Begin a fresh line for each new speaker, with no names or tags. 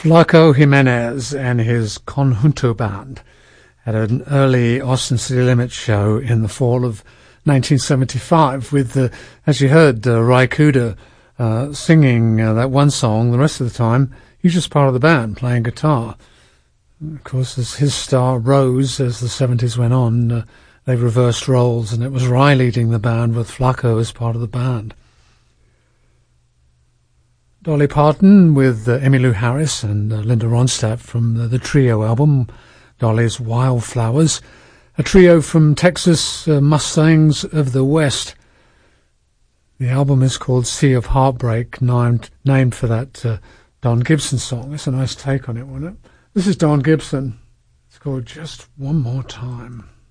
Flaco Jimenez and his Conjunto Band had an early Austin City Limits show in the fall of 1975 with, as you heard, Ry Cooder singing that one song. The rest of the time, he was just part of the band, playing guitar. Of course, as his star rose as the 70s went on, they reversed roles, and it was Ry leading the band with Flaco as part of the band. Dolly Parton with Emmylou Harris and Linda Ronstadt from the Trio album, Dolly's Wildflowers, a trio from Texas, Mustangs of the West. The album is called Sea of Heartbreak, named for that Don Gibson song. That's a nice take on it, wasn't it? This is Don Gibson. It's called Just One More Time.